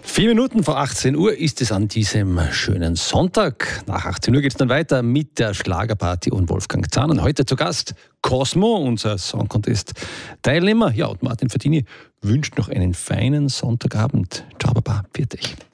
4 Minuten vor 18 Uhr ist es an diesem schönen Sonntag. Nach 18 Uhr geht es dann weiter mit der Schlagerparty und Wolfgang Zahn. Und heute zu Gast Cosmo, unser Song Contest Teilnehmer. Ja, und Martin Verdini wünscht noch einen feinen Sonntagabend. Ciao, Baba, pfiat euch.